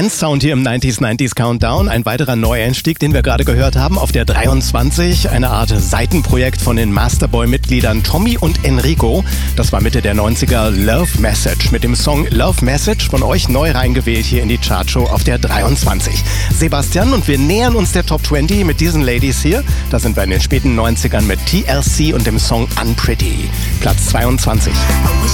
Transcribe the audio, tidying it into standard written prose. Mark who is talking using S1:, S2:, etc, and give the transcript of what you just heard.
S1: Dance-Sound hier im 90s Countdown. Ein weiterer Neueinstieg, den wir gerade gehört haben, auf der 23. Eine Art Seitenprojekt von den Masterboy-Mitgliedern Tommy und Enrico. Das war Mitte der 90er Love Message. Mit dem Song Love Message von euch neu reingewählt hier in die Chartshow auf der 23. Sebastian, und wir nähern uns der Top 20 mit diesen Ladies hier. Da sind wir in den späten 90ern mit TLC und dem Song Unpretty. Platz 22.